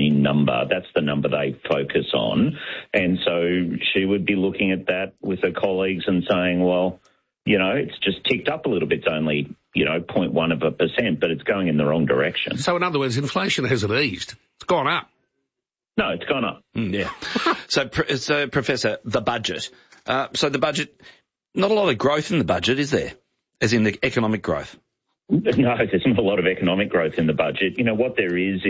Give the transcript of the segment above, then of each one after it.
mean number. That's the number they focus on. And so she would be looking at that with her colleagues and saying, well, it's just ticked up a little bit. It's only, 0.1%, but it's going in the wrong direction. So in other words, inflation hasn't eased. It's gone up. No, it's gone up. Yeah. So, Professor, the budget. So the budget, not a lot of growth in the budget, is there? As in the economic growth? No, there's not a lot of economic growth in the budget. What there is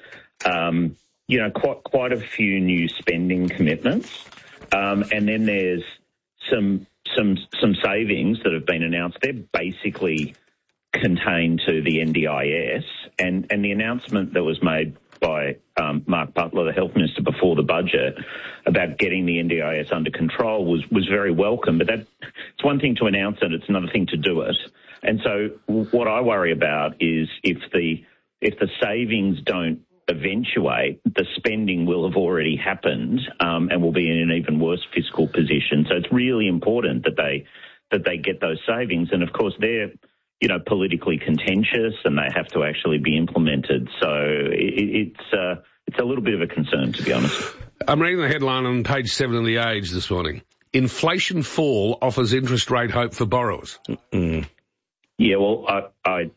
quite a few new spending commitments. And then there's some savings that have been announced. They're basically contained to the NDIS. And the announcement that was made by Mark Butler, the Health Minister, before the budget about getting the NDIS under control was very welcome. But it's one thing to announce it, it's another thing to do it. And so what I worry about is if the savings don't eventuate, the spending will have already happened and will be in an even worse fiscal position. So it's really important that they get those savings. And, of course, they're politically contentious and they have to actually be implemented. So it's a little bit of a concern, to be honest. I'm reading the headline on page 7 of The Age this morning. Inflation fall offers interest rate hope for borrowers. Mm. Yeah, well,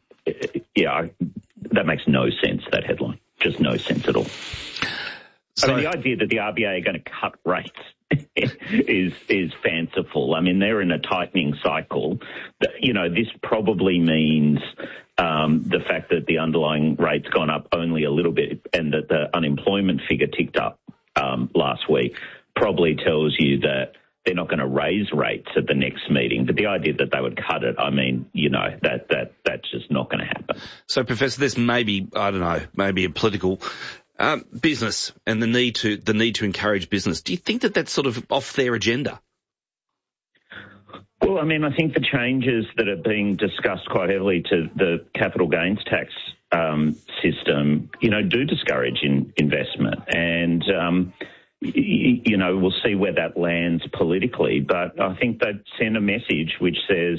that makes no sense, that headline. Just no sense at all. So, the idea that the RBA are going to cut rates is fanciful. I mean, they're in a tightening cycle. This probably means the fact that the underlying rate's gone up only a little bit and that the unemployment figure ticked up last week probably tells you that they're not going to raise rates at the next meeting. But the idea that they would cut it, I mean, that's just not going to happen. So, Professor, this may be, maybe a political business and the need to encourage business. Do you think that that's sort of off their agenda? Well, I mean, I think the changes that are being discussed quite heavily to the capital gains tax system, do discourage investment. And, we'll see where that lands politically. But I think they'd send a message which says,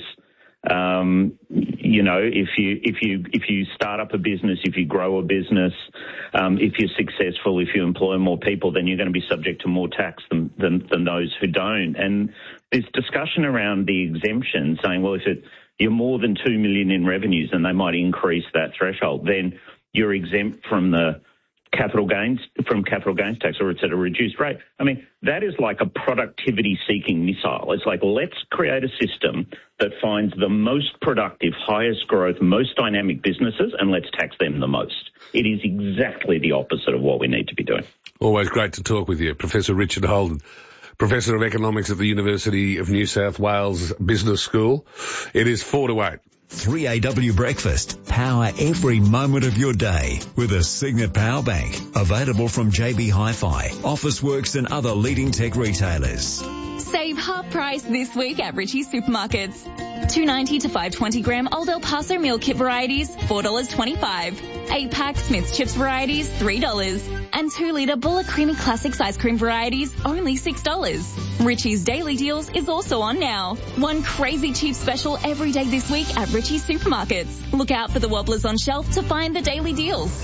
if you start up a business, if you grow a business, if you're successful, if you employ more people, then you're going to be subject to more tax than those who don't. And there's discussion around the exemption saying, well, if you're more than 2 million in revenues and they might increase that threshold, then you're exempt from the capital gains tax, or it's at a reduced rate. I mean, that is like a productivity-seeking missile. It's like, let's create a system that finds the most productive, highest growth, most dynamic businesses, and let's tax them the most. It is exactly the opposite of what we need to be doing. Always great to talk with you, Professor Richard Holden, Professor of Economics at the University of New South Wales Business School. It is 4 to 8. 3AW Breakfast. Power every moment of your day with a Signet Power Bank. Available from JB Hi-Fi, Officeworks and other leading tech retailers. Save half price this week at Ritchie's Supermarkets. $2.90 to 520 gram Old El Paso meal kit varieties, $4.25. 8-pack Smith's Chips varieties, $3. And 2-litre Buller Creamy Classics ice cream varieties, only $6. Ritchie's Daily Deals is also on now. One crazy cheap special every day this week at Ritchie's Supermarkets. Look out for the wobblers on shelf to find the daily deals.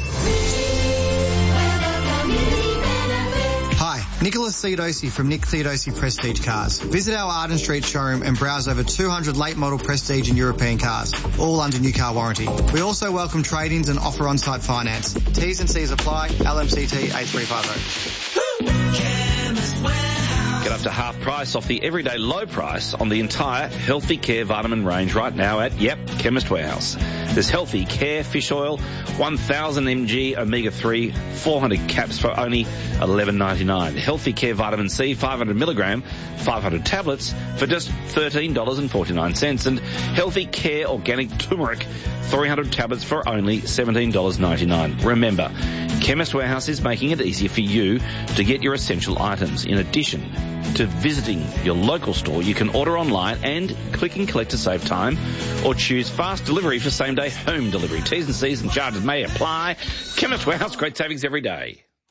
Hi, Nicholas Theodosi from Nick Theodosi Prestige Cars. Visit our Arden Street showroom and browse over 200 late model Prestige and European cars, all under new car warranty. We also welcome trade-ins and offer on-site finance. T's and C's apply. LMCT 8350. Get up to half price off the everyday low price on the entire Healthy Care vitamin range right now at, Chemist Warehouse. There's Healthy Care Fish Oil, 1,000 mg Omega-3, 400 caps for only $11.99. Healthy Care Vitamin C, 500 milligram, 500 tablets for just $13.49. And Healthy Care Organic Turmeric, 300 tablets for only $17.99. Remember, Chemist Warehouse is making it easier for you to get your essential items. In addition to visiting your local store, you can order online and click and collect to save time, or choose fast delivery for same-day home delivery. T's and C's and charges may apply. Chemist Warehouse, great savings every day.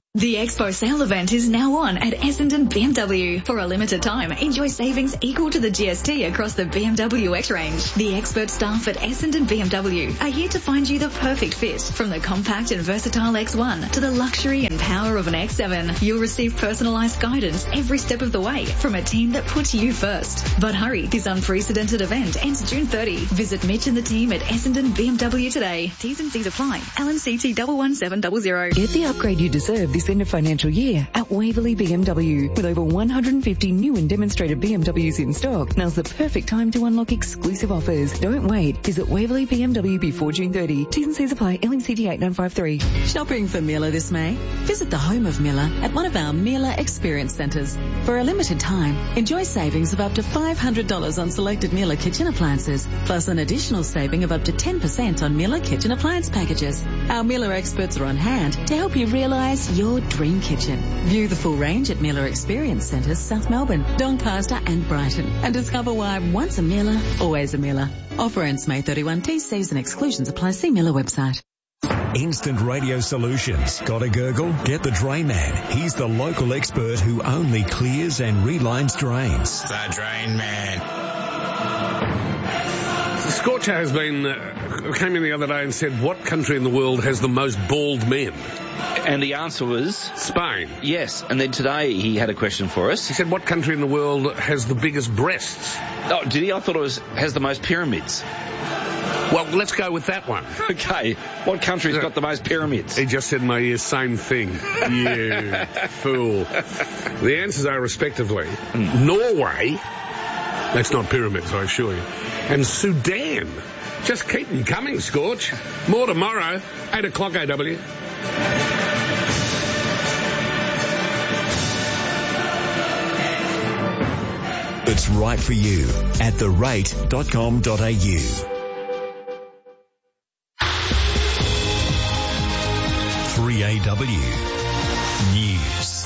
The Expo sale event is now on at Essendon BMW. For a limited time, enjoy savings equal to the GST across the BMW X range. The expert staff at Essendon BMW are here to find you the perfect fit. From the compact and versatile X1 to the luxury and power of an X7, you'll receive personalised guidance every step of the way from a team that puts you first. But hurry, this unprecedented event ends June 30. Visit Mitch and the team at Essendon BMW today. T's and C's apply. LNCT 11700. Get the upgrade you deserve this end of financial year at Waverley BMW. With over 150 new and demonstrated BMWs in stock, now's the perfect time to unlock exclusive offers. Don't wait. Visit Waverley BMW before June 30. T's and C's apply. LNCT 8953. Shopping for Miele this May? Visit the home of Miele at one of our Miele Experience Centres. For a limited time, enjoy savings of up to $500 on selected Miele kitchen appliances, plus an additional saving of up to 10% on Miele kitchen appliance packages. Our Miele experts are on hand to help you realise your dream kitchen. View the full range at Miele Experience Centres, South Melbourne, Doncaster and Brighton, and discover why once a Miele, always a Miele. Offer ends May 31. T's and exclusions apply. See Miele website. Instant Radio Solutions. Got a gurgle? Get the Drain Man. He's the local expert who only clears and relines drains. The Drain Man. Scorcher has came in the other day and said, what country in the world has the most bald men? And the answer was? Spain. Yes. And then today he had a question for us. He said, what country in the world has the biggest breasts? Oh, did he? I thought it was, has the most pyramids. Well, let's go with that one. Okay. What country's got the most pyramids? He just said in my ear, same thing. You fool. The answers are respectively Norway, that's not pyramids, I assure you, and Sudan. Just keep them coming, Scorch. More tomorrow, 8 o'clock AW. It's right for you at therate.com.au. 3AW News.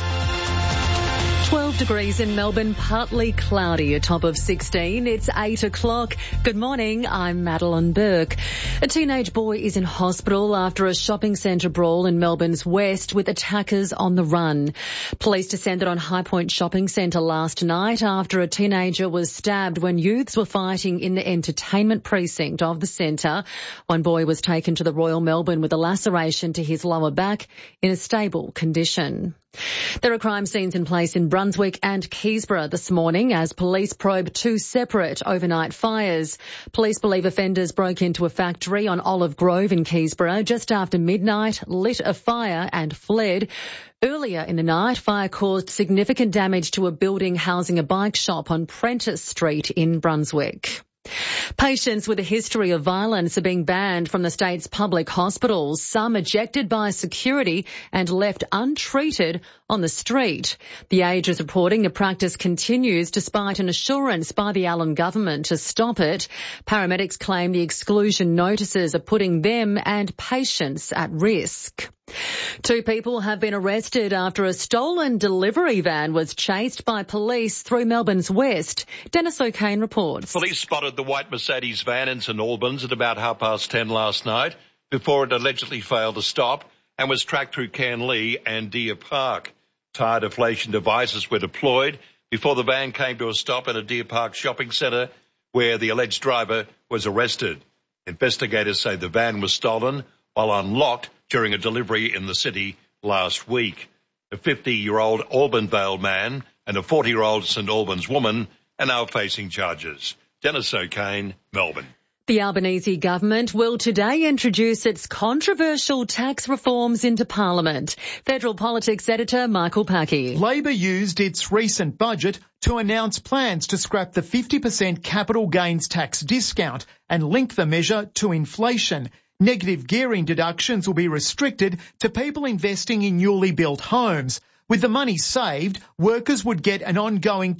12 degrees in Melbourne, partly cloudy, a top of 16. It's 8 o'clock. Good morning, I'm Madeline Burke. A teenage boy is in hospital after a shopping centre brawl in Melbourne's west with attackers on the run. Police descended on High Point Shopping Centre last night after a teenager was stabbed when youths were fighting in the entertainment precinct of the centre. One boy was taken to the Royal Melbourne with a laceration to his lower back in a stable condition. There are crime scenes in place in Brunswick and Keysborough this morning as police probe two separate overnight fires. Police believe offenders broke into a factory on Olive Grove in Keysborough just after midnight, lit a fire and fled. Earlier in the night, fire caused significant damage to a building housing a bike shop on Prentice Street in Brunswick. Patients with a history of violence are being banned from the state's public hospitals, some ejected by security and left untreated on the street. The Age is reporting the practice continues despite an assurance by the Allen government to stop it. Paramedics claim the exclusion notices are putting them and patients at risk. Two people have been arrested after a stolen delivery van was chased by police through Melbourne's west. Dennis O'Kane reports. Police spotted the white Mercedes van in St Albans at about 10:30 last night before it allegedly failed to stop and was tracked through Canley and Deer Park. Tyre deflation devices were deployed before the van came to a stop at a Deer Park shopping centre where the alleged driver was arrested. Investigators say the van was stolen while unlocked during a delivery in the city last week. A 50-year-old Auburn-Vale man and a 40-year-old St Albans woman are now facing charges. Dennis O'Kane, Melbourne. The Albanese government will today introduce its controversial tax reforms into Parliament. Federal Politics editor Michael Packy. Labor used its recent budget to announce plans to scrap the 50% capital gains tax discount and link the measure to inflation. Negative gearing deductions will be restricted to people investing in newly built homes. With the money saved, workers would get an ongoing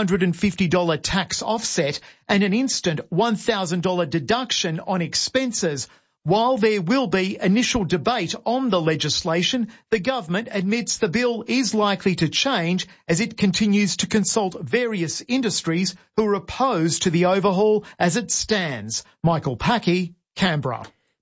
$250 tax offset and an instant $1,000 deduction on expenses. While there will be initial debate on the legislation, the government admits the bill is likely to change as it continues to consult various industries who are opposed to the overhaul as it stands. Michael Packy, Canberra.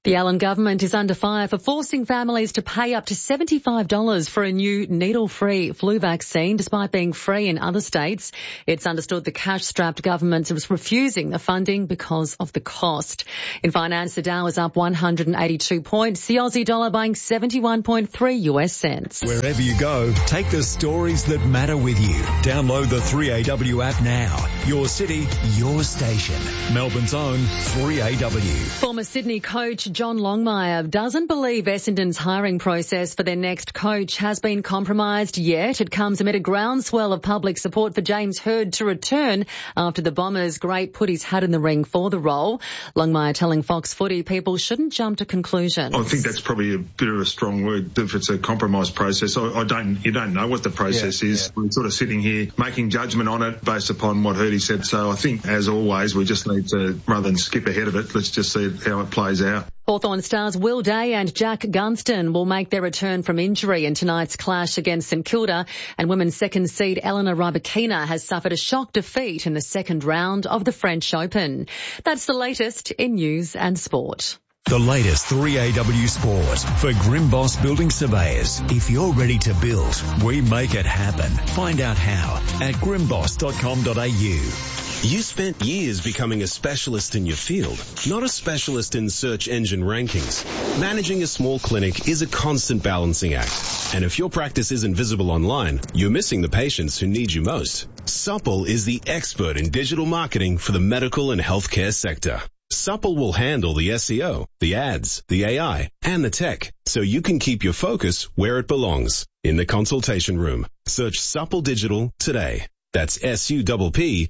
The Allen government is under fire for forcing families to pay up to $75 for a new needle-free flu vaccine, despite being free in other states. It's understood the cash-strapped government was refusing the funding because of the cost. In finance, the Dow is up 182 points, the Aussie dollar buying 71.3 US cents. Wherever you go, take the stories that matter with you. Download the 3AW app now. Your city, your station. Melbourne's own 3AW. Former Sydney coach John Longmire doesn't believe Essendon's hiring process for their next coach has been compromised yet. It comes amid a groundswell of public support for James Hird to return after the Bombers' great put his hat in the ring for the role. Longmire telling Fox Footy people shouldn't jump to conclusions. I think that's probably a bit of a strong word if it's a compromised process. You don't know what the process is. We're sort of sitting here making judgment on it based upon what Hirdy said. So I think, as always, we just need to, rather than skip ahead of it, let's just see how it plays out. Hawthorn stars Will Day and Jack Gunston will make their return from injury in tonight's clash against St Kilda, and women's second seed Elena Rybakina has suffered a shock defeat in the second round of the French Open. That's the latest in news and sport. The latest 3AW Sport for Grimboss Building Surveyors. If you're ready to build, we make it happen. Find out how at grimboss.com.au. You spent years becoming a specialist in your field, not a specialist in search engine rankings. Managing a small clinic is a constant balancing act. And if your practice isn't visible online, you're missing the patients who need you most. Supple is the expert in digital marketing for the medical and healthcare sector. Supple will handle the SEO, the ads, the AI, and the tech, so you can keep your focus where it belongs, in the consultation room. Search Supple Digital today. That's SUPPLE.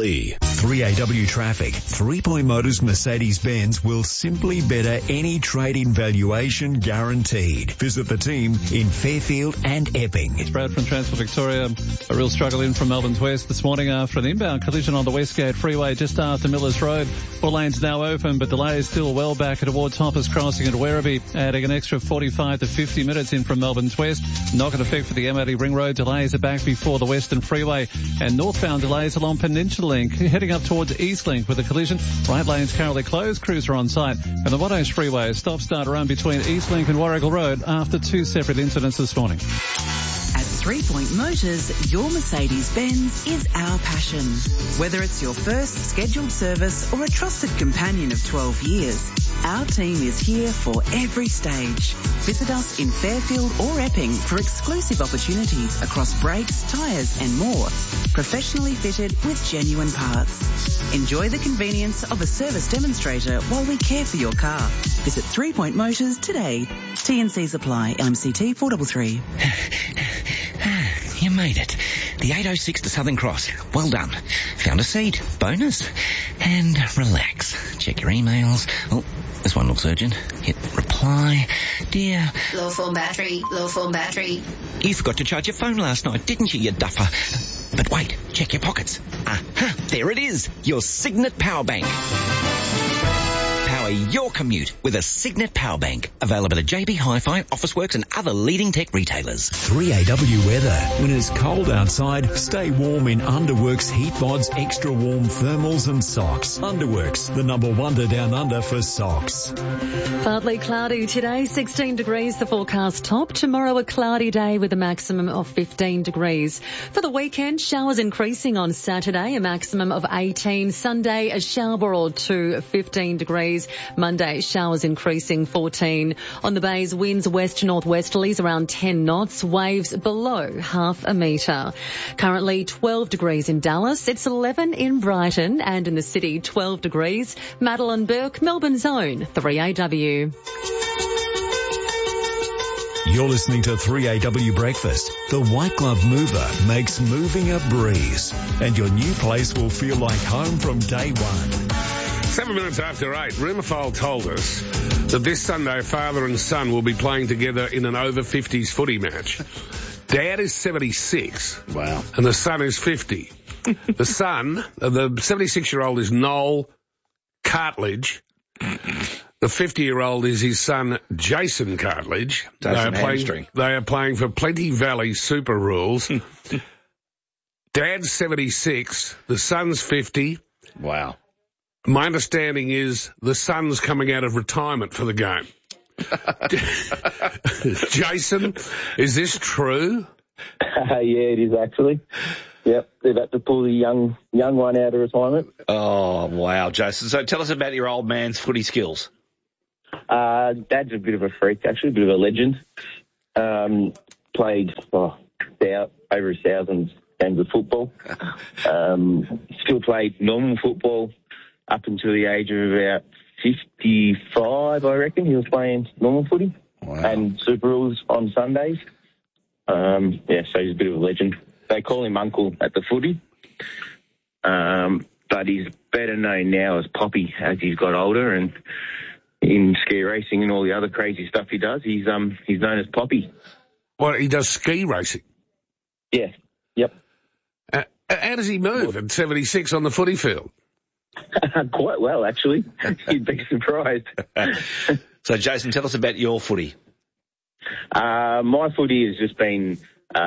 3AW Traffic. 3 Point Motors Mercedes-Benz will simply better any trade-in valuation guaranteed. Visit the team in Fairfield and Epping. It's Brad from Transport Victoria. A real struggle in from Melbourne's west this morning after an inbound collision on the Westgate Freeway just after Millers Road. 4 lanes now open, but delays still well back towards Hoppers Crossing at Werribee, adding an extra 45 to 50 minutes in from Melbourne's west. Knock-on effect for the M80 Ring Road. Delays are back before the Western Freeway, and northbound delays along Peninsula Link, heading up towards East Link with a collision. Right lanes currently closed, crews are on site. And the Waddose Freeway, a stop-start run between East Link and Warrigal Road after 2 separate incidents this morning. At 3 Point Motors, your Mercedes-Benz is our passion. Whether it's your first scheduled service or a trusted companion of 12 years, our team is here for every stage. Visit us in Fairfield or Epping for exclusive opportunities across brakes, tyres and more. Professionally fitted with genuine parts. Enjoy the convenience of a service demonstrator while we care for your car. Visit 3 Point Motors today. T&Cs apply. LMCT 433. You made it. The 806 to Southern Cross. Well done. Found a seat. Bonus. And relax. Check your emails. Oh, this one looks urgent. Hit reply. Dear. Low form battery. Low form battery. You forgot to charge your phone last night, didn't you duffer? But wait. Check your pockets. Aha. There it is. Your Signet Power Bank. Power your commute with a Signet Power Bank. Available at JB Hi-Fi, Officeworks and other leading tech retailers. 3AW weather. When it's cold outside, stay warm in Underworks Heat Mods Extra Warm Thermals and Socks. Underworks, the number wonder down under for socks. Partly cloudy today, 16 degrees the forecast top. Tomorrow a cloudy day with a maximum of 15 degrees. For the weekend, showers increasing on Saturday, a maximum of 18. Sunday, a shower or 2, 15 degrees. Monday, showers increasing 14. On the bays, winds west to northwesterlies around 10 knots, waves below half a metre. Currently 12 degrees in Dallas, it's 11 in Brighton, and in the city 12 degrees. Madeline Burke, Melbourne's own 3AW. You're listening to 3AW Breakfast. The White Glove Mover makes moving a breeze, and your new place will feel like home from day one. 7 minutes after 8, Rumerfile told us that this Sunday father and son will be playing together in an over-50s footy match. Dad is 76. Wow. And the son is 50. The son, the 76-year-old is Noel Cartledge. The 50-year-old is his son, Jason Cartledge. They are playing for Plenty Valley Super Rules. Dad's 76. The son's 50. Wow. My understanding is the son's coming out of retirement for the game. Jason, is this true? Yeah, it is actually. Yep, they've had to pull the young one out of retirement. Oh, wow, Jason. So tell us about your old man's footy skills. Dad's a bit of a freak, actually, a bit of a legend. Played over 1,000 games of football. Still played normal football up until the age of about 55, I reckon. He was playing normal footy and Super Rules on Sundays. So he's a bit of a legend. They call him Uncle at the footy. But he's better known now as Poppy as he's got older, and in ski racing and all the other crazy stuff he does, he's known as Poppy. Well, he does ski racing? Yeah, yep. How does he move at 76 on the footy field? Quite well, actually. You'd be surprised. So, Jason, tell us about your footy. My footy has just been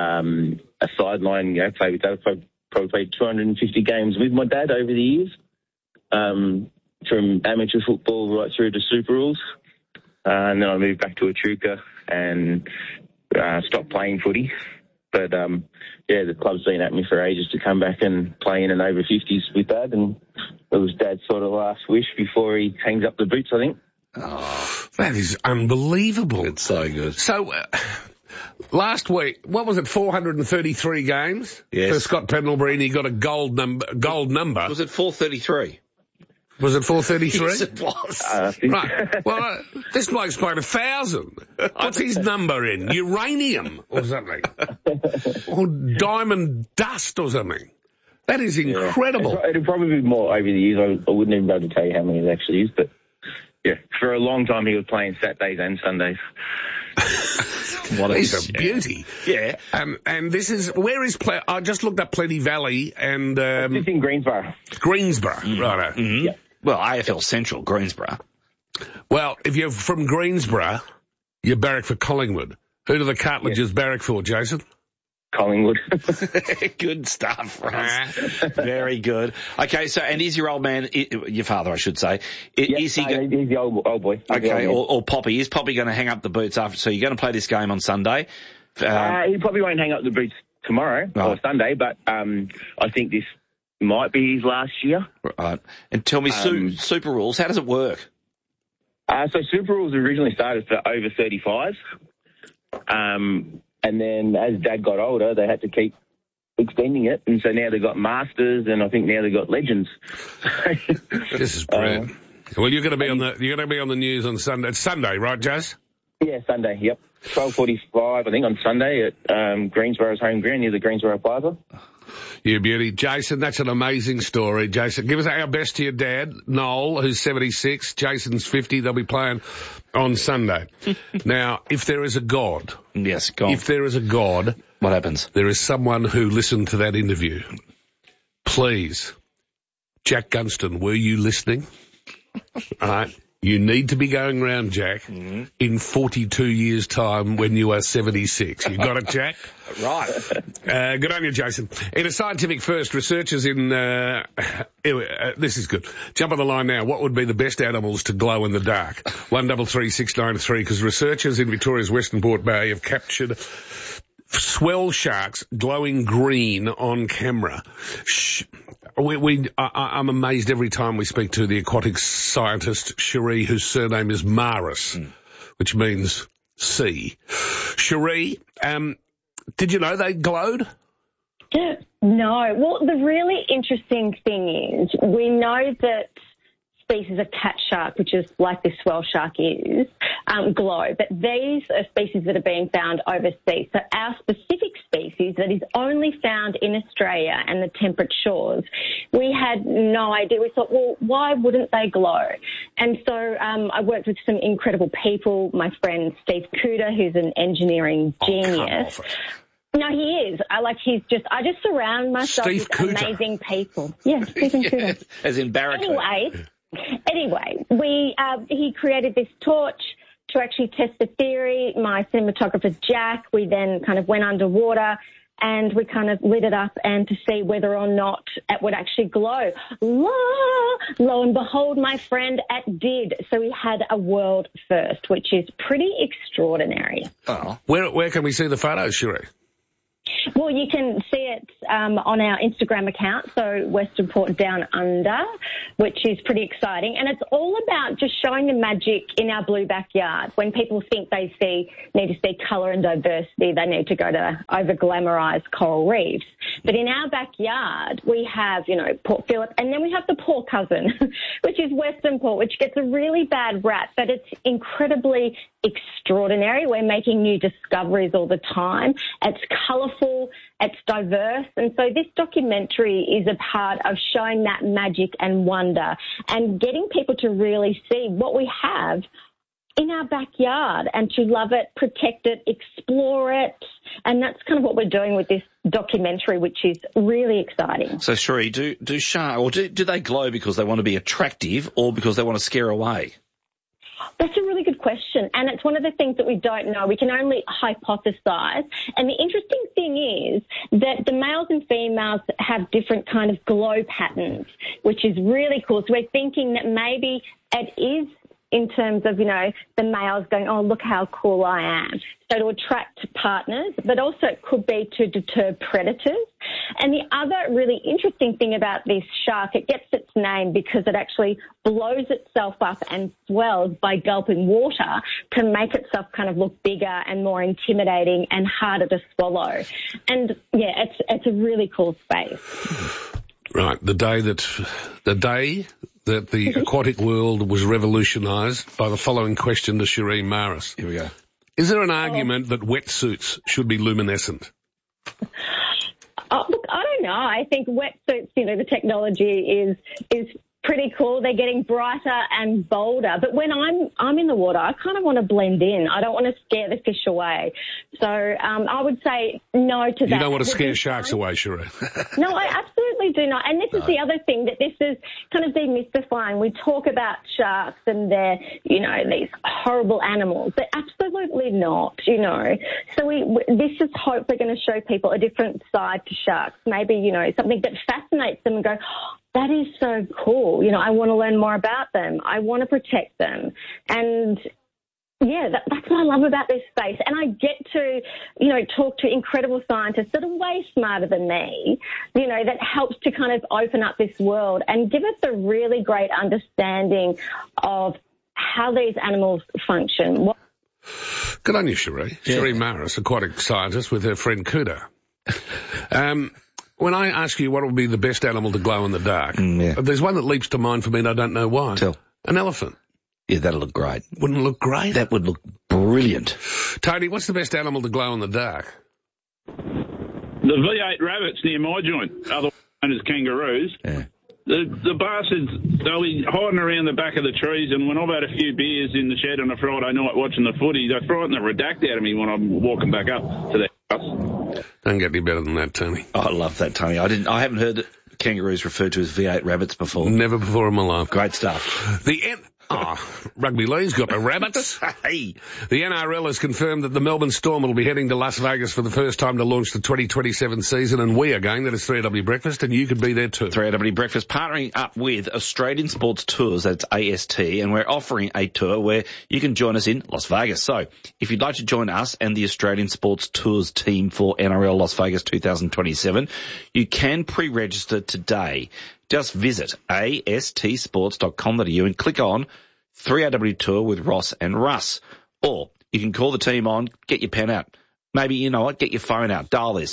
a sideline. Play with dad. Probably played 250 games with my dad over the years, from amateur football right through to Super Rules. And then I moved back to Echuca and stopped playing footy. But, the club's been at me for ages to come back and play in an over 50s with Dad, and it was Dad's sort of last wish before he hangs up the boots, I think. Oh, that is unbelievable. It's so good. So, last week, what was it, 433 games? Yes. For Scott Pendlebury, and he got a gold number. Was it 433? Was it 433? Yes, it was. Right. Well, this bloke's played 1,000. What's his number in? Uranium or something? Or diamond dust or something? That is incredible. Yeah. It'll probably be more over the years. I wouldn't even be able to tell you how many it actually is, but yeah, for a long time he was playing Saturdays and Sundays. He's a beauty. Yeah. And this is, where is, I just looked up Plenty Valley and... it's in Greensboro. Greensboro, righto. Mm-hmm. Yeah. Well, AFL Central, Greensboro. Well, if you're from Greensboro, you barrack for Collingwood. Who do the Cartledges barrack for, Jason? Collingwood. Good stuff, Ross. Very good. Okay, so, and is your old man, your father, I should say, is he... he's the old boy. Okay, or Poppy. Is Poppy going to hang up the boots after? So you're going to play this game on Sunday? He probably won't hang up the boots tomorrow or Sunday, but I think this might be his last year. Right. And tell me, Super Rules, how does it work? So Super Rules originally started for over 35s. And then as Dad got older, they had to keep extending it. And so now they've got Masters, and I think now they've got Legends. This is brilliant. Well, you're going to be on the news on Sunday. It's Sunday, right, Jazz? Yeah, Sunday, yep. 12:45, I think, on Sunday at Greensboro's home ground near the Greensboro Plaza. You beauty. Jason, that's an amazing story. Jason, give us our best to your dad, Noel, who's 76. Jason's 50. They'll be playing on Sunday. Now, if there is a God... Yes, God. If there is a God... What happens? There is someone who listened to that interview. Please, Jack Gunston, were you listening? All right. You need to be going round, Jack, in 42 years' time when you are 76. You got it, Jack? Right. Good on you, Jason. In a scientific first, researchers in... this is good. Jump on the line now. What would be the best animals to glow in the dark? 133693, because researchers in Victoria's Western Port Bay have captured swell sharks glowing green on camera. I'm amazed every time we speak to the aquatic scientist, Cherie, whose surname is Maris, which means sea. Cherie, did you know they glowed? No. Well, the really interesting thing is we know that species of cat shark, which is like this swell shark is, glow. But these are species that are being found overseas. So our specific species that is only found in Australia and the temperate shores, we had no idea. We thought, well, why wouldn't they glow? And so I worked with some incredible people. My friend Steve Cooter, who's an engineering genius. No, he is. I just surround myself with amazing people. Yeah, Stephen Cooter. As in Barracuda. Anyway, he created this torch to actually test the theory. My cinematographer, Jack, we then kind of went underwater and we kind of lit it up and to see whether or not it would actually glow. Lo and behold, my friend, it did. So we had a world first, which is pretty extraordinary. Oh. Where can we see the photos, Sheree? Well, you can see it on our Instagram account, so Western Port Down Under, which is pretty exciting. And it's all about just showing the magic in our blue backyard. When people think they need to see colour and diversity, they need to go to over-glamorised coral reefs. But in our backyard, we have, Port Phillip, and then we have the poor cousin, which is Western Port, which gets a really bad rap, but it's incredibly extraordinary. We're making new discoveries all the time. It's colourful, it's diverse, and so this documentary is a part of showing that magic and wonder and getting people to really see what we have in our backyard and to love it, protect it, explore it, and that's kind of what we're doing with this documentary, which is really exciting. So, Sheree, do sharks, or do they glow because they want to be attractive or because they want to scare away? That's a really good question, and it's one of the things that we don't know. We can only hypothesize, and the interesting thing is that the males and females have different kind of glow patterns, which is really cool. So we're thinking that maybe it is in terms of, the males going, oh, look how cool I am. So to attract partners, but also it could be to deter predators. And the other really interesting thing about this shark, it gets its name because it actually blows itself up and swells by gulping water to make itself kind of look bigger and more intimidating and harder to swallow. And, yeah, it's a really cool space. Right, the day that the aquatic world was revolutionised by the following question to Sheree Maris. Here we go. Is there an argument that wetsuits should be luminescent? Look, I don't know. I think wetsuits, the technology is pretty cool. They're getting brighter and bolder. But when I'm in the water, I kind of want to blend in. I don't want to scare the fish away. So I would say no to that. You don't want to scare sharks away, Sheree? No, I absolutely do not. And this is the other thing, that this is kind of demystifying. We talk about sharks and they're, these horrible animals. They're absolutely not, So this is hopefully going to show people a different side to sharks. Maybe, something that fascinates them and go, that is so cool. I want to learn more about them. I want to protect them. And, yeah, that's what I love about this space. And I get to, talk to incredible scientists that are way smarter than me, that helps to kind of open up this world and give us a really great understanding of how these animals function. Good on you, Sheree. Yeah. Sheree Maris, aquatic scientist with her friend Kuda. When I ask you what would be the best animal to glow in the dark, there's one that leaps to mind for me and I don't know why. An elephant. Yeah, that'll look great. Wouldn't it look great? That would look brilliant. Tony, what's the best animal to glow in the dark? The V8 rabbits near my joint, otherwise known as kangaroos. Yeah. The bastards, they'll be hiding around the back of the trees, and when I've had a few beers in the shed on a Friday night watching the footy, they frighten the redact out of me when I'm walking back up to their house. Don't get any better than that, Tony. Oh, I love that, Tony. I haven't heard kangaroos referred to as V8 rabbits before. Never before in my life. Great stuff. Rugby league's got the rabbits. Hey. The NRL has confirmed that the Melbourne Storm will be heading to Las Vegas for the first time to launch the 2027 season, and we are going. That is 3AW Breakfast, and you could be there too. 3AW Breakfast partnering up with Australian Sports Tours, that's AST, and we're offering a tour where you can join us in Las Vegas. So, if you'd like to join us and the Australian Sports Tours team for NRL Las Vegas 2027, you can pre-register today. Just visit astsports.com.au and click on 3AW Tour with Ross and Russ. Or you can call the team on, get your pen out. Maybe, get your phone out. Dial this,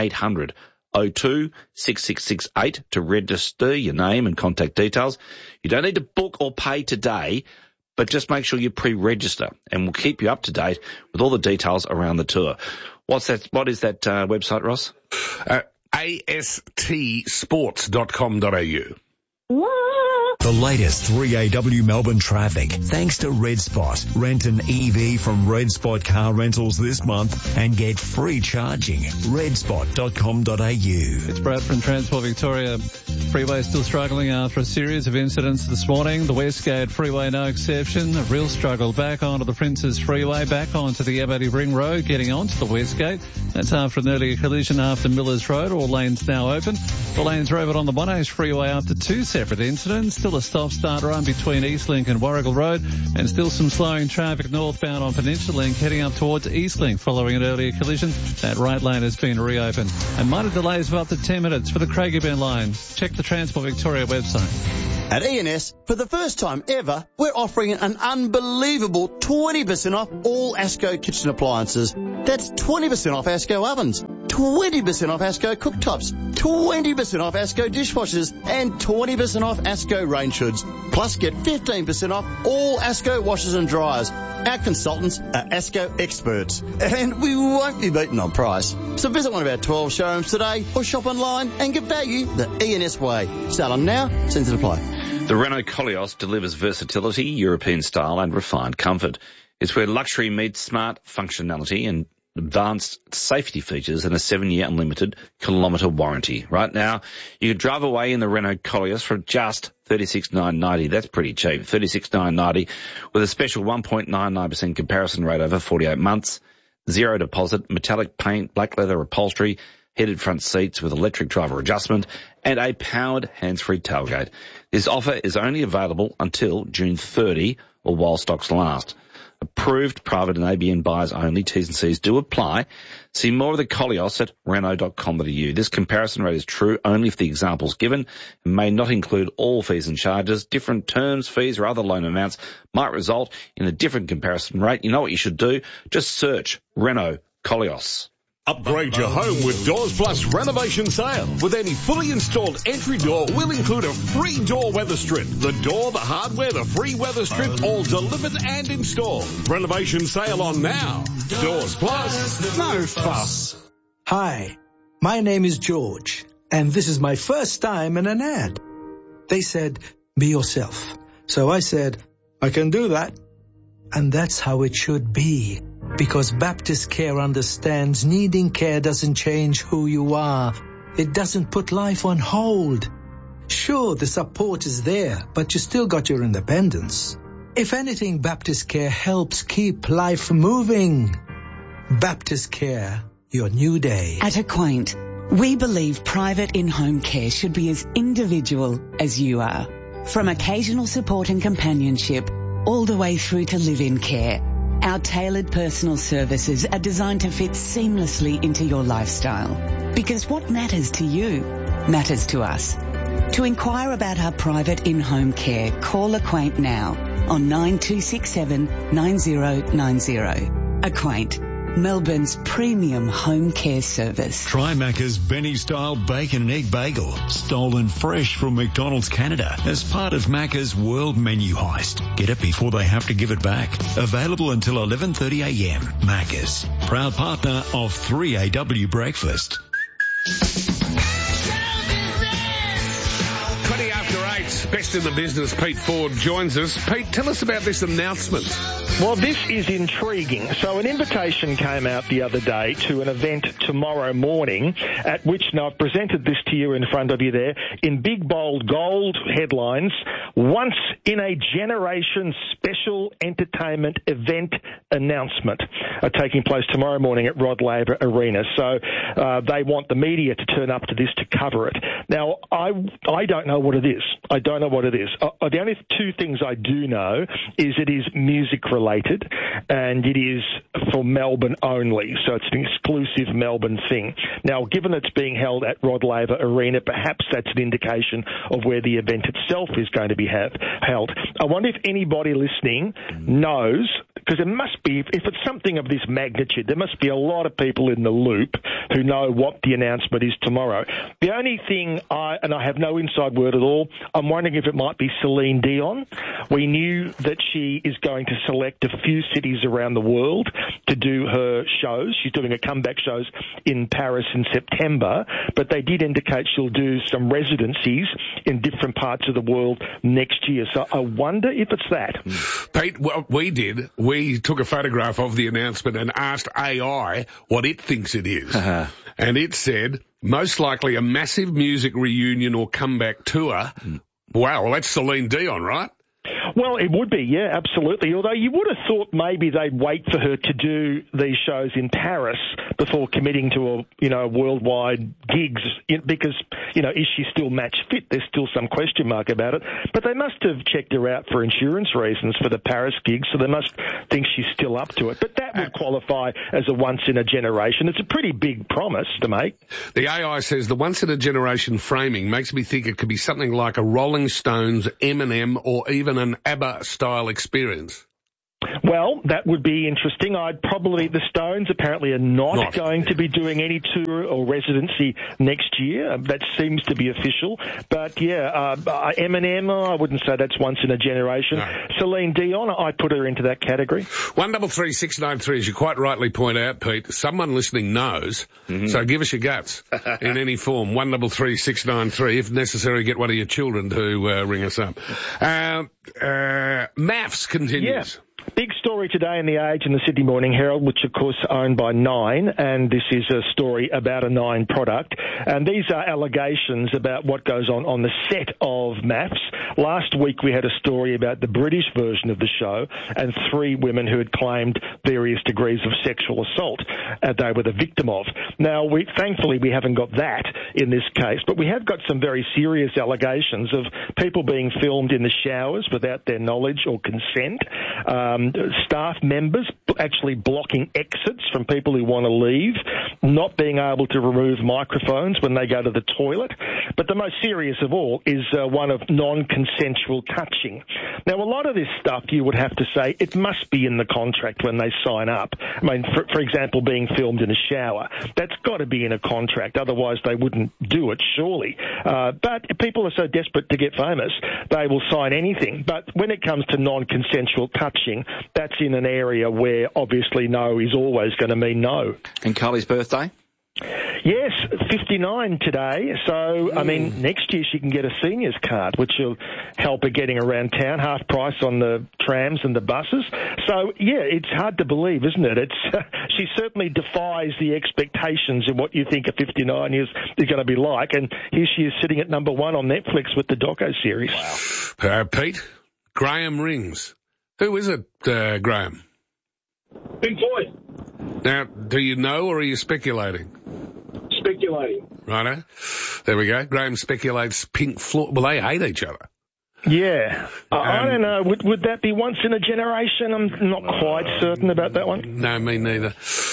1-800-02-6668 to register your name and contact details. You don't need to book or pay today, but just make sure you pre-register, and we'll keep you up to date with all the details around the tour. What is that website, Ross? astsports.com.au. The latest 3AW Melbourne traffic, thanks to Red Spot. Rent an EV from Red Spot Car Rentals this month and get free charging. redspot.com.au. It's Brad from Transport Victoria. Freeway still struggling after a series of incidents this morning. The Westgate Freeway, no exception. A real struggle back onto the Princes Freeway, back onto the M80 Ring Road, getting onto the Westgate. That's after an earlier collision after Millers Road. All lanes now open. The lanes are open on the Monash Freeway after two separate incidents. Still a stop-start run between Eastlink and Warrigal Road, and still some slowing traffic northbound on Peninsula Link heading up towards Eastlink following an earlier collision. That right lane has been reopened. And minor delays of up to 10 minutes for the Craigieburn line. Check the Transport Victoria website. At ENS, for the first time ever, we're offering an unbelievable 20% off all ASCO kitchen appliances. That's 20% off ASCO ovens, 20% off ASCO cooktops, 20% off ASCO dishwashers, and 20% off ASCO range hoods. Plus, get 15% off all ASCO washers and dryers. Our consultants are ASCO experts, and we won't be beaten on price. So visit one of our 12 showrooms today or shop online and get value the ENS way. Start on now, sends it apply. The Renault Koleos delivers versatility, European style and refined comfort. It's where luxury meets smart functionality and advanced safety features and a 7-year unlimited kilometre warranty. Right now, you can drive away in the Renault Koleos for just $36,990. That's pretty cheap. $36,990 with a special 1.99% comparison rate over 48 months, zero deposit, metallic paint, black leather upholstery, heated front seats with electric driver adjustment, and a powered hands-free tailgate. This offer is only available until June 30 or while stocks last. Approved private and ABN buyers only. T's and C's do apply. See more of the Koleos at Renault.com.au. This comparison rate is true only if the examples given and may not include all fees and charges. Different terms, fees or other loan amounts might result in a different comparison rate. You know what you should do? Just search Renault Koleos. Upgrade your home with Doors Plus renovation sale. With any fully installed entry door, we'll include a free door weather strip. The door, the hardware, the free weather strip, all delivered and installed. Renovation sale on now. Doors Plus, no fuss. Hi, my name is George, and this is my first time in an ad. They said, be yourself. So I said, I can do that. And that's how it should be. Because Baptist Care understands needing care doesn't change who you are. It doesn't put life on hold. Sure, the support is there, but you still got your independence. If anything, Baptist Care helps keep life moving. Baptist Care, your new day. At Acquaint, we believe private in-home care should be as individual as you are. From occasional support and companionship, all the way through to live-in care. Our tailored personal services are designed to fit seamlessly into your lifestyle. Because what matters to you matters to us. To inquire about our private in-home care, call Acquaint now on 9267 9090. Acquaint, Melbourne's premium home care service. Try Macca's Benny-style bacon and egg bagel, stolen fresh from McDonald's Canada as part of Macca's World Menu Heist. Get it before they have to give it back. Available until 11:30 a.m. Macca's, proud partner of 3AW Breakfast. 20 after 8, best in the business, Pete Ford joins us. Pete, tell us about this announcement. Well, this is intriguing. So an invitation came out the other day to an event tomorrow morning at which, now I've presented this to you in front of you there, in big bold gold headlines, once in a generation special entertainment event announcement taking place tomorrow morning at Rod Laver Arena. So they want the media to turn up to this to cover it. Now, I don't know what it is. I don't know what it is. The only two things I do know is it is music related and it is for Melbourne only. So it's an exclusive Melbourne thing. Now, given it's being held at Rod Laver Arena, perhaps that's an indication of where the event itself is going to be held. I wonder if anybody listening knows because there must be, if it's something of this magnitude, there must be a lot of people in the loop who know what the announcement is tomorrow. The only thing I have no inside word at all, I'm wondering if it might be Celine Dion. We knew that she is going to select a few cities around the world to do her shows. She's doing her comeback shows in Paris in September, but they did indicate she'll do some residencies in different parts of the world next year. So I wonder if it's that. Pete, what we did, we took a photograph of the announcement and asked AI what it thinks it is. And it said, most likely a massive music reunion or comeback tour. Wow, well, that's Celine Dion, right? Well, it would be, yeah, absolutely. Although you would have thought maybe they'd wait for her to do these shows in Paris before committing to a worldwide gigs, because, is she still match fit? There's still some question mark about it. But they must have checked her out for insurance reasons for the Paris gigs, so they must think she's still up to it. But that would qualify as a once-in-a-generation. It's a pretty big promise to make. The AI says the once-in-a-generation framing makes me think it could be something like a Rolling Stones, Eminem, or even an ABBA-style experience. Well, that would be interesting. The Stones apparently are not going to be doing any tour or residency next year. That seems to be official. But Eminem, I wouldn't say that's once in a generation. No. Celine Dion, I put her into that category. 133693, as you quite rightly point out, Pete, someone listening knows. So give us your guts in any form. 133693. If necessary, get one of your children to ring us up. MAFS continues. Yeah. Big story today in The Age and the Sydney Morning Herald, which of course are owned by Nine, and this is a story about a Nine product. And these are allegations about what goes on the set of MAFS. Last week we had a story about the British version of the show and 3 women who had claimed various degrees of sexual assault they were the victim of. Now, thankfully we haven't got that in this case, but we have got some very serious allegations of people being filmed in the showers without their knowledge or consent. Staff members actually blocking exits from people who want to leave, not being able to remove microphones when they go to the toilet. But the most serious of all is one of non-consensual touching. Now, a lot of this stuff, you would have to say, it must be in the contract when they sign up. I mean, for example, being filmed in a shower. That's got to be in a contract, otherwise they wouldn't do it, surely. But people are so desperate to get famous, they will sign anything. But when it comes to non-consensual touching, that's in an area where obviously no is always going to mean no. And Kylie's birthday? Yes, 59 today. So, I mean, next year she can get a senior's card, which will help her getting around town, half price on the trams and the buses. So, yeah, it's hard to believe, isn't it? She certainly defies the expectations of what you think a 59 is going to be like. And here she is sitting at number 1 on Netflix with the doco series. Wow. Pete, Graham rings. Who is it, Graham? Big Floyd. Now, do you know or are you speculating? Speculating. Righto. There we go. Graham speculates Pink Floyd. Well, they hate each other. Yeah. I don't know. Would that be once in a generation? I'm not quite certain about that one. No, me neither.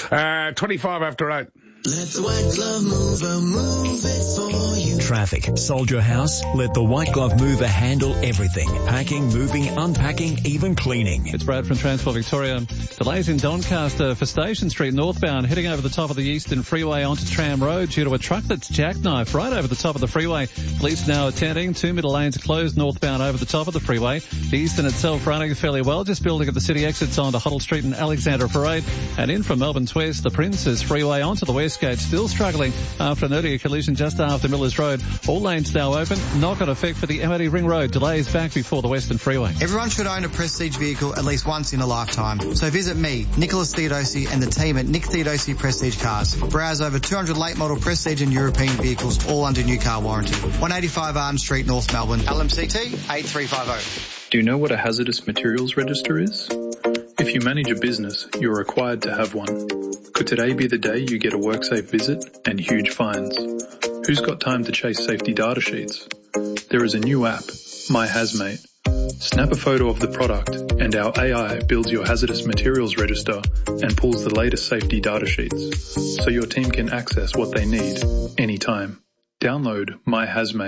25 after 8. Let the White Glove Mover move it for you. Traffic. Sold your house? Let the White Glove Mover handle everything. Packing, moving, unpacking, even cleaning. It's Brad from Transport Victoria. Delays in Doncaster for Station Street northbound, heading over the top of the Eastern Freeway onto Tram Road due to a truck that's jackknifed right over the top of the freeway. Police now attending. 2 middle lanes closed northbound over the top of the freeway. The Eastern itself running fairly well, just building at the city exits onto Huddle Street and Alexandra Parade. And in from Melbourne's west, the Princes Freeway onto the west gate, still struggling after an earlier collision just after Millers Road. All lanes now open. Knock-on effect for the MOD Ring Road. Delays back before the Western Freeway. Everyone should own a Prestige vehicle at least once in a lifetime. So visit me, Nicholas Theodosi, and the team at Nick Theodosi Prestige Cars. Browse over 200 late model Prestige and European vehicles, all under new car warranty. 185 Arden Street, North Melbourne. LMCT 8350. Do you know what a hazardous materials register is? If you manage a business, you're required to have one. Could today be the day you get a WorkSafe visit and huge fines? Who's got time to chase safety data sheets? There is a new app, My Hazmate. Snap a photo of the product and our AI builds your hazardous materials register and pulls the latest safety data sheets so your team can access what they need anytime. Download My Hazmate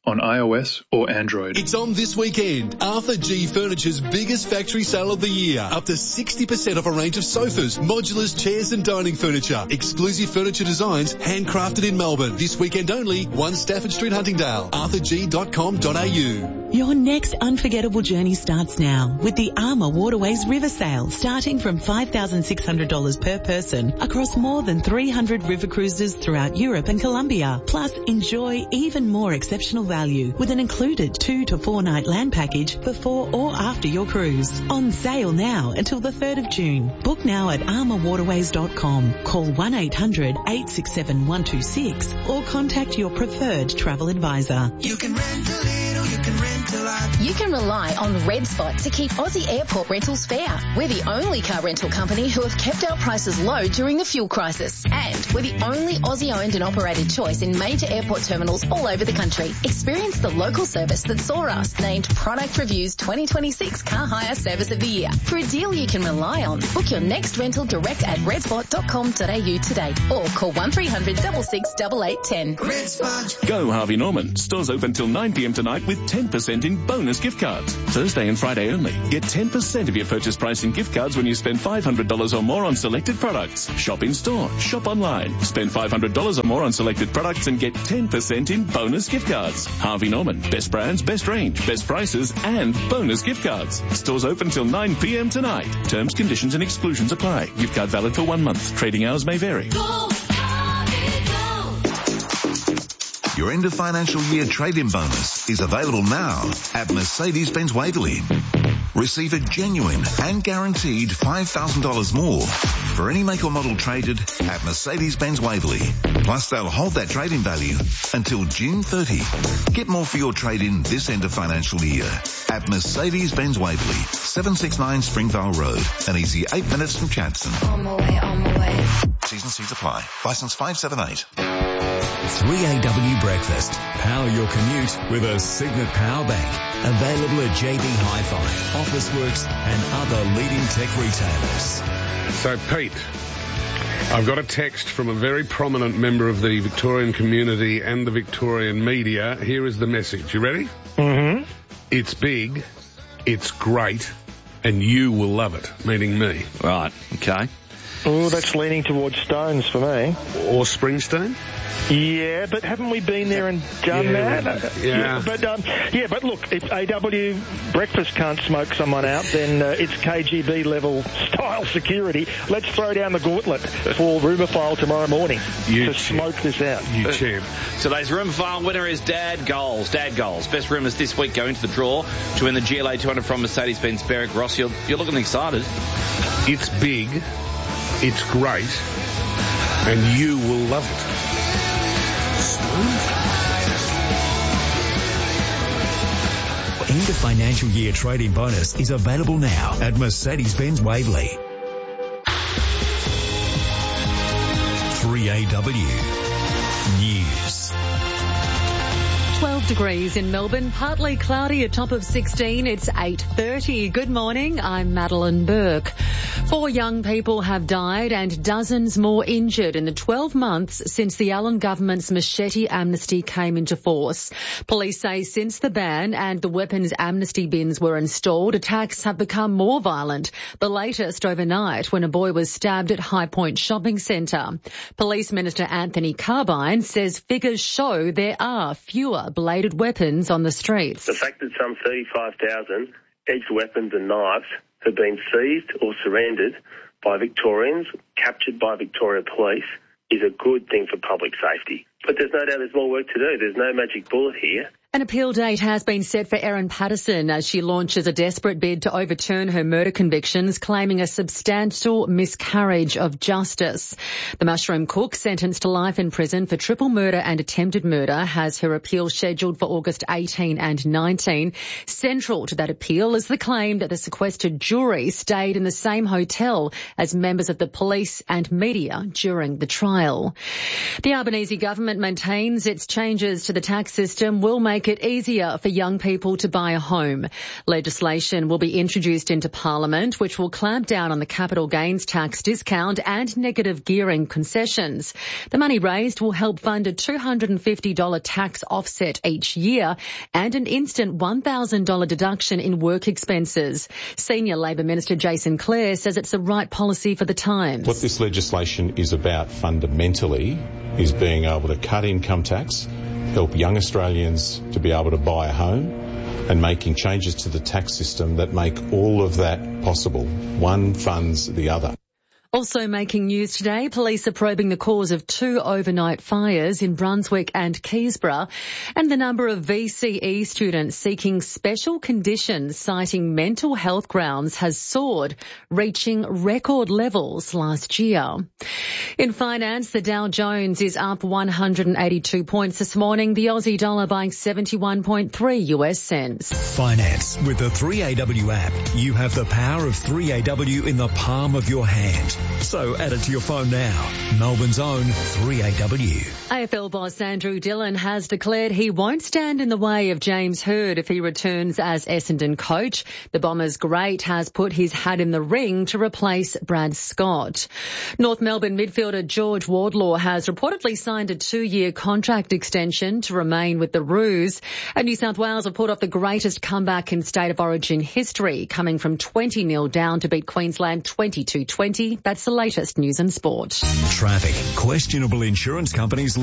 on iOS or Android. It's on this weekend. Arthur G Furniture's biggest factory sale of the year. Up to 60% off a range of sofas, modulars, chairs and dining furniture. Exclusive furniture designs handcrafted in Melbourne. This weekend only, 1 Stafford Street, Huntingdale. arthurg.com.au. Your next unforgettable journey starts now with the Armour Waterways River Sale, starting from $5,600 per person across more than 300 river cruises throughout Europe and Colombia. Plus, enjoy even more exceptional value with an included 2 to 4 night land package before or after your cruise. On sale now until the 3rd of June. Book now at armourwaterways.com. Call 1-800-867-126 or contact your preferred travel advisor. You can rent a little, you can rent a lot. You can rely on Red Spot to keep Aussie airport rentals fair. We're the only car rental company who have kept our prices low during the fuel crisis. And we're the only Aussie-owned and operated choice in major airport terminals all over the country. Experience the local service that saw us named Product Review's 2026 Car Hire Service of the Year. For a deal you can rely on, book your next rental direct at redspot.com.au today or call 1300 66 8810. Red Spot. Go Harvey Norman. Stores open till 9 p.m. tonight with 10% in bonus gift cards. Thursday and Friday only. Get 10% of your purchase price in gift cards when you spend $500 or more on selected products. Shop in store. Shop online. Spend $500 or more on selected products and get 10% in bonus gift cards. Harvey Norman. Best brands, best range, best prices and bonus gift cards. Stores open till 9 p.m. tonight. Terms, conditions and exclusions apply. Gift card valid for 1 month. Trading hours may vary. Your end of financial year trade-in bonus is available now at Mercedes-Benz Waverley. Receive a genuine and guaranteed $5,000 more for any make or model traded at Mercedes-Benz Waverley. Plus, they'll hold that trade-in value until June 30. Get more for your trade-in this end of financial year at Mercedes-Benz Waverley, 769 Springvale Road, an easy 8 minutes from Chadstone. On my way. T's and C's apply. License 578. 3AW Breakfast. Power your commute with a Signet Power Bank. Available at JB Hi-Fi, Officeworks and other leading tech retailers. So, Pete, I've got a text from a very prominent member of the Victorian community and the Victorian media. Here is the message. You ready? Mm-hmm. It's big, it's great, and you will love it, meaning me. Right, okay. Oh, that's leaning towards Stones for me. Or Springsteen? Yeah, but haven't we been there and done that? Yeah. But look, if AW Breakfast can't smoke someone out, then it's KGB level style security. Let's throw down the gauntlet for Rumour File tomorrow morning to smoke this out. You champ. Today's Rumour File winner is Dad Goals. Dad Goals. Best rumours this week go into the draw to win the GLA 200 from Mercedes-Benz Berwick. Ross, you're looking excited. It's big, it's great, and you will love it. End of financial year trading bonus is available now at Mercedes-Benz Waverley. 3AW News. 12 degrees in Melbourne, partly cloudy, a top of 16. It's 8:30. Good morning, I'm Madeline Burke. 4 young people have died and dozens more injured in the 12 months since the Allen government's machete amnesty came into force. Police say since the ban and the weapons amnesty bins were installed, attacks have become more violent. The latest overnight when a boy was stabbed at High Point Shopping Centre. Police Minister Anthony Carbine says figures show there are fewer bladed weapons on the streets. The fact that some 35,000 edged weapons and knives have been seized or surrendered by Victorians, captured by Victoria Police, is a good thing for public safety. But there's no doubt there's more work to do. There's no magic bullet here. An appeal date has been set for Erin Patterson as she launches a desperate bid to overturn her murder convictions, claiming a substantial miscarriage of justice. The mushroom cook, sentenced to life in prison for triple murder and attempted murder, has her appeal scheduled for August 18 and 19. Central to that appeal is the claim that the sequestered jury stayed in the same hotel as members of the police and media during the trial. The Albanese government maintains its changes to the tax system will make make it easier for young people to buy a home. Legislation will be introduced into Parliament, which will clamp down on the capital gains tax discount and negative gearing concessions. The money raised will help fund a $250 tax offset each year and an instant $1,000 deduction in work expenses. Senior Labor Minister Jason Clare says it's the right policy for the times. What this legislation is about fundamentally is being able to cut income tax, help young Australians to be able to buy a home, and making changes to the tax system that make all of that possible. One funds the other. Also making news today, police are probing the cause of 2 overnight fires in Brunswick and Keysborough, and the number of VCE students seeking special conditions citing mental health grounds has soared, reaching record levels last year. In finance, the Dow Jones is up 182 points this morning, the Aussie dollar buying 71.3 US cents. Finance with the 3AW app. You have the power of 3AW in the palm of your hand. So add it to your phone now. Melbourne's own 3AW. AFL boss Andrew Dillon has declared he won't stand in the way of James Hird if he returns as Essendon coach. The Bombers great has put his hat in the ring to replace Brad Scott. North Melbourne midfielder George Wardlaw has reportedly signed a 2-year contract extension to remain with the Roos. And New South Wales have pulled off the greatest comeback in State of Origin history, coming from 20-0 down to beat Queensland 22-20. That's the latest news and sport. Traffic. Questionable insurance companies